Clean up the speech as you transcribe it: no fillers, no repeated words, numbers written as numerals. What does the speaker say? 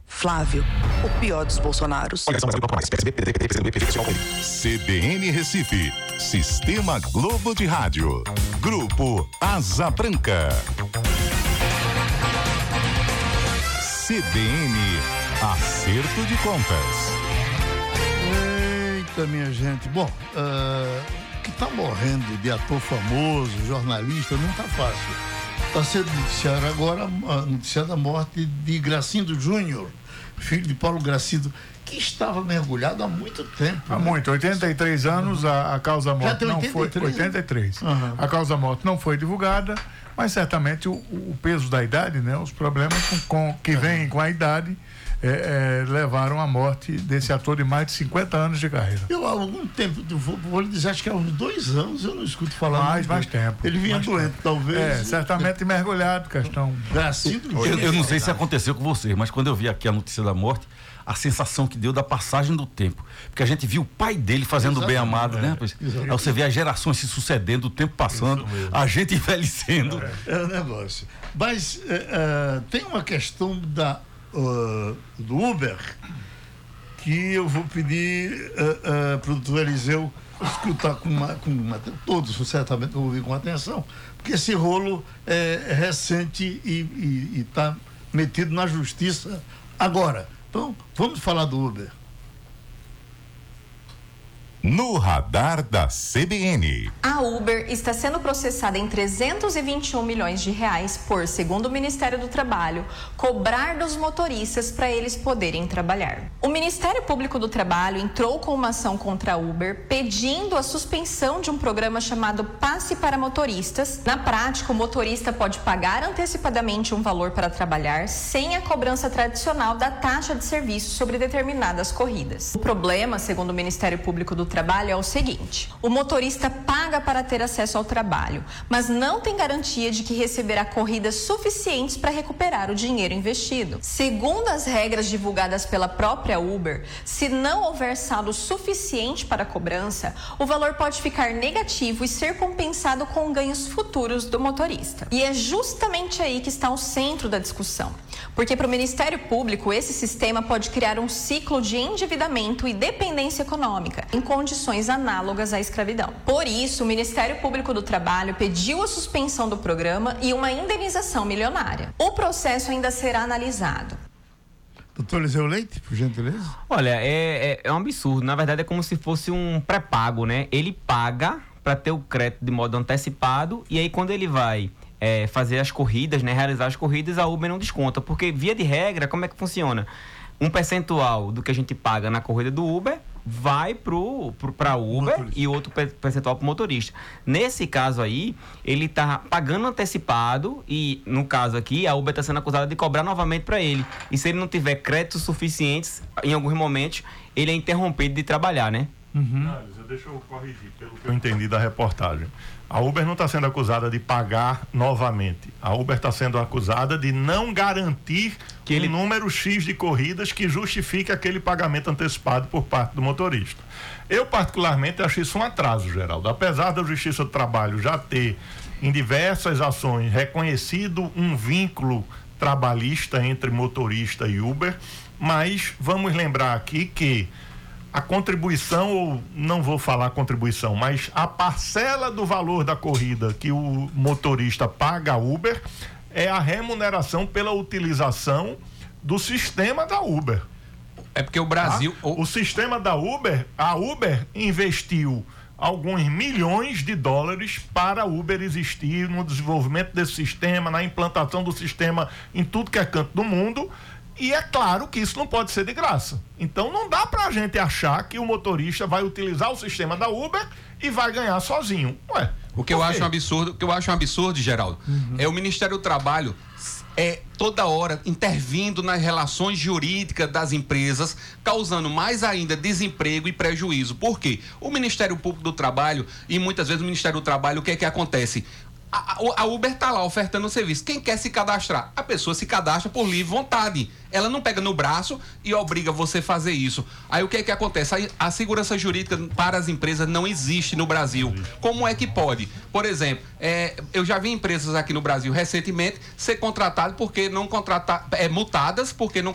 Flávio, o pior dos Bolsonaros. CBN Recife, Sistema Globo de Rádio, Grupo Asa Branca. CBN, acerto de contas. Eita, minha gente. Bom, que tá morrendo de ator famoso, jornalista, não tá fácil. Está sendo noticiado agora a notícia da morte de Gracindo Júnior, filho de Paulo Gracindo, que estava mergulhado há muito tempo. Há muito, 83 anos, a causa-morte não 83, foi... 83. Uhum. A causa-morte não foi divulgada, mas certamente o peso da idade, né, os problemas que vêm com a idade, levaram à morte desse ator de mais de 50 anos de carreira. Eu há algum tempo, vou lhe dizer, acho que há uns 2 anos eu não escuto falar. Mais tempo. Ele vinha doente, talvez. Certamente mergulhado, questão. Eu não sei se aconteceu com você, mas quando eu vi aqui a notícia da morte, a sensação que deu da passagem do tempo, porque a gente viu o pai dele fazendo o bem amado, né? Aí você vê as gerações se sucedendo, o tempo passando, a gente envelhecendo. É um negócio. Mas tem uma questão do Uber que eu vou pedir para o doutor Eliseu escutar todos certamente vão ouvir com atenção, porque esse rolo é recente e está metido na justiça agora. Então, vamos falar do Uber. No radar da CBN. A Uber está sendo processada em 321 milhões de reais por, segundo o Ministério do Trabalho, cobrar dos motoristas para eles poderem trabalhar. O Ministério Público do Trabalho entrou com uma ação contra a Uber pedindo a suspensão de um programa chamado Passe para Motoristas. Na prática, o motorista pode pagar antecipadamente um valor para trabalhar sem a cobrança tradicional da taxa de serviço sobre determinadas corridas. O problema, segundo o Ministério Público do Trabalho, é o seguinte: o motorista paga para ter acesso ao trabalho, mas não tem garantia de que receberá corridas suficientes para recuperar o dinheiro investido. Segundo as regras divulgadas pela própria Uber, se não houver saldo suficiente para a cobrança, o valor pode ficar negativo e ser compensado com ganhos futuros do motorista. E é justamente aí que está o centro da discussão, porque para o Ministério Público esse sistema pode criar um ciclo de endividamento e dependência econômica, em condições análogas à escravidão. Por isso, o Ministério Público do Trabalho pediu a suspensão do programa e uma indenização milionária. O processo ainda será analisado. Doutor Eliseu Leite, por gentileza. Olha, é um absurdo. Na verdade, é como se fosse um pré-pago, né? Ele paga para ter o crédito de modo antecipado e aí quando ele vai fazer as corridas, né? Realizar as corridas, a Uber não desconta. Porque, via de regra, como é que funciona? Um percentual do que a gente paga na corrida do Uber vai para Uber motorista. E outro percentual para o motorista. Nesse caso aí, ele está pagando antecipado e, no caso aqui, a Uber está sendo acusada de cobrar novamente para ele. E se ele não tiver créditos suficientes, em alguns momentos, ele é interrompido de trabalhar, né? Deixa eu corrigir, pelo que eu entendi da reportagem. A Uber não está sendo acusada de pagar novamente. A Uber está sendo acusada de não garantir um número X de corridas que justifique aquele pagamento antecipado por parte do motorista. Eu, particularmente, acho isso um atraso, Geraldo. Apesar da Justiça do Trabalho já ter, em diversas ações, reconhecido um vínculo trabalhista entre motorista e Uber, mas vamos lembrar aqui que a contribuição, ou não vou falar contribuição, mas a parcela do valor da corrida que o motorista paga a Uber é a remuneração pela utilização do sistema da Uber. É porque o Brasil... O sistema da Uber, a Uber investiu alguns milhões de dólares para a Uber existir no desenvolvimento desse sistema, na implantação do sistema em tudo que é canto do mundo. E é claro que isso não pode ser de graça. Então não dá pra gente achar que o motorista vai utilizar o sistema da Uber e vai ganhar sozinho. Ué, o que eu acho um absurdo, Geraldo, é o Ministério do Trabalho toda hora intervindo nas relações jurídicas das empresas, causando mais ainda desemprego e prejuízo. Por quê? O Ministério Público do Trabalho, e muitas vezes o Ministério do Trabalho, o que é que acontece? A Uber está lá ofertando o serviço. Quem quer se cadastrar? A pessoa se cadastra por livre vontade. Ela não pega no braço e obriga você a fazer isso. Aí o que é que acontece? A segurança jurídica para as empresas não existe no Brasil. Como é que pode? Por exemplo, eu já vi empresas aqui no Brasil recentemente ser contratadas porque não multadas porque não